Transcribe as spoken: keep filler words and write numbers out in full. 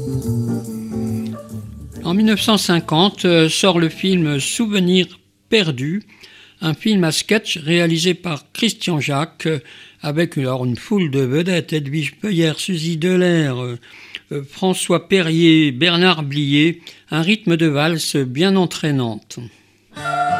En mille neuf cent cinquante euh, sort le film Souvenirs perdus, un film à sketch réalisé par Christian Jacques euh, avec alors, une foule de vedettes, Edwige Peuillère, Suzy Delair, euh, euh, François Perrier, Bernard Blier, un rythme de valse bien entraînante.